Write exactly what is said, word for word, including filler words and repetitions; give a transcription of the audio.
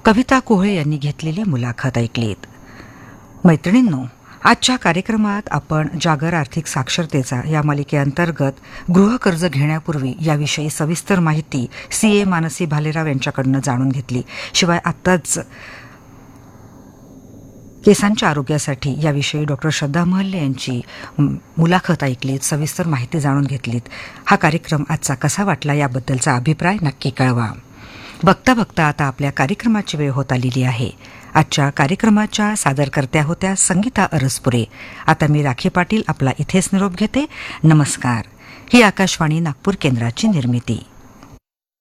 कविता कोहळे यांनी घेतलेली मुलाखत ऐकलीत. मैत्रिणींनो, आजच्या कार्यक्रमात आपण जागर आर्थिक साक्षरतेचा या मालिकेअंतर्गत गृहकर्ज घेण्यापूर्वी याविषयी सविस्तर माहिती सी ए मानसी भालेराव यांच्याकडनं जाणून घेतली. शिवाय आत्ताच केसांच्या आरोग्यासाठी याविषयी डॉक्टर श्रद्धा महल्ले यांची मुलाखत ऐकलीत, सविस्तर माहिती जाणून घेतलीत. हा कार्यक्रम आजचा कसा वाटला याबद्दलचा अभिप्राय नक्की कळवा. बघता बघता आता आपल्या कार्यक्रमाची वेळ होत आलेली आहे. आजच्या कार्यक्रमाच्या सादरकर्त्या होत्या संगीता अरसपुरे. आता मी राखी पाटील आपला इथेच निरोप घेते. नमस्कार. ही आकाशवाणी नागपूर केंद्राची निर्मिती.